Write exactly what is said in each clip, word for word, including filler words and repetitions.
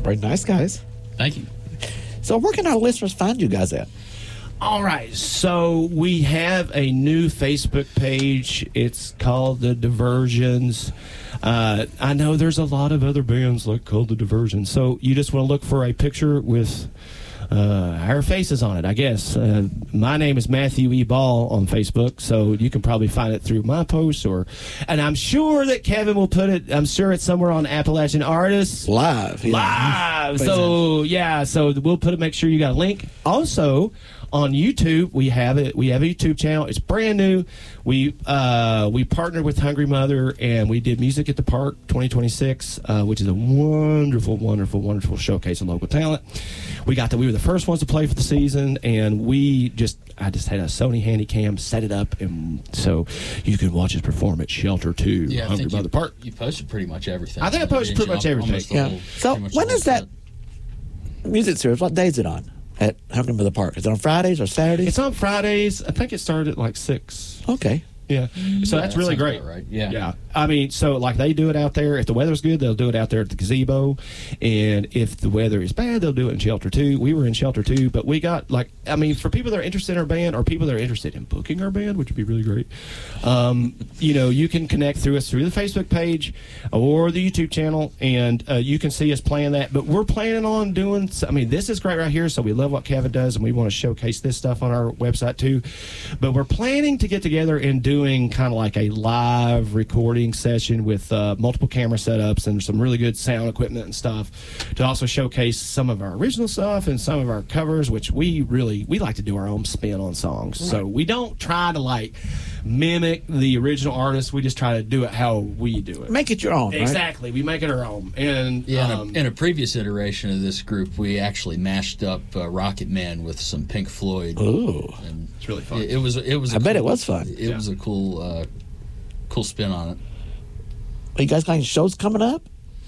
Very nice, guys. Thank you. So where can our listeners find you guys at? All right, so we have a new Facebook page. It's called The Diversions. Uh, I know there's a lot of other bands like called The Diversions. So you just want to look for a picture with uh, our faces on it, I guess. Uh, my name is Matthew E. Ball on Facebook, so you can probably find it through my posts. or, And I'm sure that Kevin will put it, I'm sure it's somewhere on Appalachian Artists. Live. Yeah. Live. So, yeah, so we'll put it, make sure you got a link. Also, on YouTube, we have it. We have a YouTube channel. It's brand new. We uh, we partnered with Hungry Mother, and we did Music at the Park twenty twenty-six, uh, which is a wonderful, wonderful, wonderful showcase of local talent. We got to. We were the first ones to play for the season, and we just I just had a Sony Handycam, set it up, and so you can watch us perform at Shelter Two, Yeah, I Hungry think Mother you, Park. you posted pretty much everything. I think I posted pretty much everything. Almost the Yeah. whole- So pretty much the when whole is that set. music series? What day is it on at Hungry Mother Park? Is it on Fridays or Saturdays? It's on Fridays. I think it started at like six. Okay. Yeah, so that's that really sounds great. about right. Yeah. yeah. I mean, so like they do it out there. If the weather's good, they'll do it out there at the gazebo, and if the weather is bad, they'll do it in Shelter Two. We were in Shelter Two, but we got like, I mean, for people that are interested in our band or people that are interested in booking our band, which would be really great. Um, you know, you can connect through us through the Facebook page or the YouTube channel, and uh, you can see us playing that. But we're planning on doing. I mean, this is great right here. So we love what Kevin does, and we want to showcase this stuff on our website too. But we're planning to get together and doing kind of like a live recording session with uh, multiple camera setups and some really good sound equipment and stuff to also showcase some of our original stuff and some of our covers, which we really we like to do our own spin on songs. Right. So we don't try to like mimic the original artist. We just try to do it how we do it. Make it your own, right? Exactly. We make it our own. And Yeah, um, in, a, in a previous iteration of this group, we actually mashed up uh, Rocket Man with some Pink Floyd. Ooh. And it's really fun. It, it was. It was. I a bet cool, it was fun. It Yeah. was a cool, uh, cool spin on it. Are you guys got any shows coming up?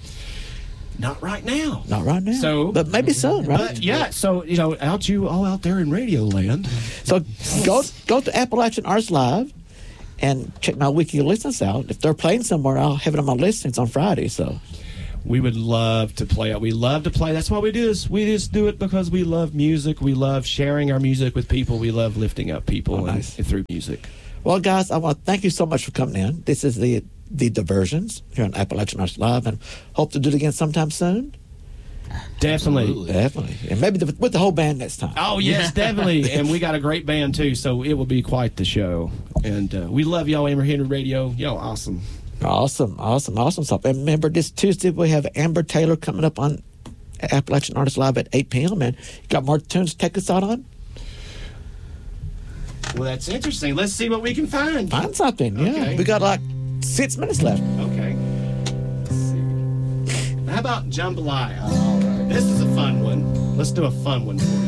not right now. Not right now. So, but maybe soon, right? But yeah, so you know, out you all out there in radio land. So go go to Appalachian Arts Live and check my wiki listings out. If they're playing somewhere, I'll have it on my listings on Friday. So We would love to play it. We love to play. That's why we do this. We just do it because we love music. We love sharing our music with people. We love lifting up people Oh, and, nice. and through music. Well, guys, I want to thank you so much for coming in. This is the the Diversions here on Appalachian Arts Live, and hope to do it again sometime soon. Definitely. Absolutely. Definitely, and maybe the, with the whole band next time. Oh, yes, definitely. And we got a great band, too, so it will be quite the show. And uh, we love y'all, Amber Henry Radio. Y'all awesome. Awesome, awesome, awesome stuff. And remember, this Tuesday we have Amber Taylor coming up on Appalachian Artists Live at eight p.m. And you got more tunes to take us out on? Well, that's interesting. Let's see what we can find. Find something, yeah. Okay. We got like six minutes left. Okay. Let's see. How about Jambalaya? All right. This is a fun one. Let's do a fun one for you.